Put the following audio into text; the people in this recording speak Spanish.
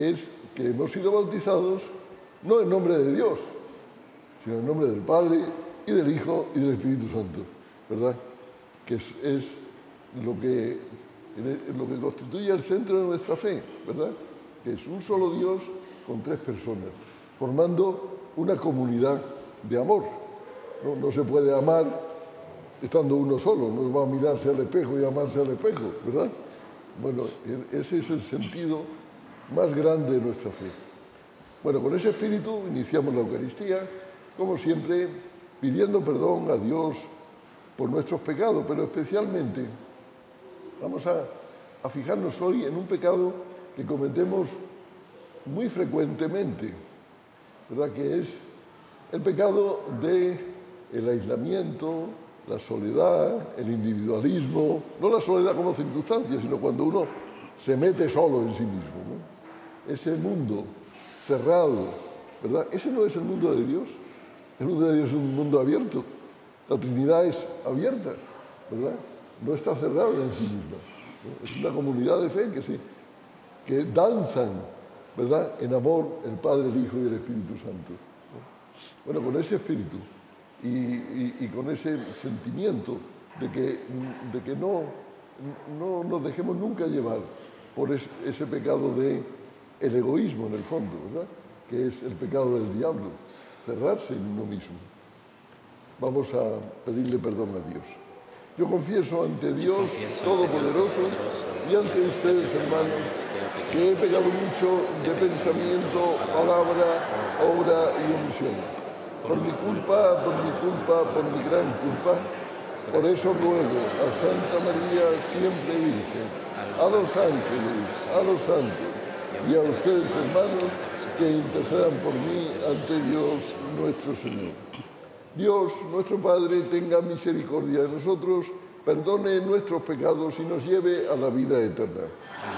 es que hemos sido bautizados no en nombre de Dios, sino en nombre del Padre y del Hijo y del Espíritu Santo, ¿verdad? Que es lo que constituye el centro de nuestra fe, ¿verdad? Que es un solo Dios con tres personas, formando una comunidad de amor. No se puede amar estando uno solo, no va a mirarse al espejo y amarse al espejo, ¿verdad? Bueno, ese es el sentido más grande de nuestra fe. Bueno, con ese espíritu iniciamos la Eucaristía, como siempre, pidiendo perdón a Dios por nuestros pecados, pero especialmente vamos a fijarnos hoy en un pecado que cometemos muy frecuentemente, ¿verdad? Que es el pecado del aislamiento, la soledad, el individualismo, no la soledad como circunstancia, sino cuando uno se mete solo en sí mismo, ¿no? Ese mundo cerrado, ¿verdad? Ese no es el mundo de Dios. El mundo de Dios es un mundo abierto. La Trinidad es abierta, ¿verdad? No está cerrada en sí misma, ¿no? Es una comunidad de fe que danzan, ¿verdad? En amor el Padre, el Hijo y el Espíritu Santo, ¿no? Bueno, con ese espíritu y con ese sentimiento de que no nos dejemos nunca llevar por ese pecado del egoísmo en el fondo, ¿verdad? Que es el pecado del diablo, cerrarse en uno mismo. Vamos a pedirle perdón a Dios. Yo confieso ante Dios Todopoderoso y ante ustedes, hermanos, que he pecado mucho de pensamiento, palabra, obra y omisión. Por mi culpa, por mi gran culpa. Por eso ruego a Santa María, siempre Virgen, a los ángeles, a los santos y a ustedes, hermanos, que intercedan por mí ante Dios nuestro Señor. Dios, nuestro Padre, tenga misericordia de nosotros, perdone nuestros pecados y nos lleve a la vida eterna.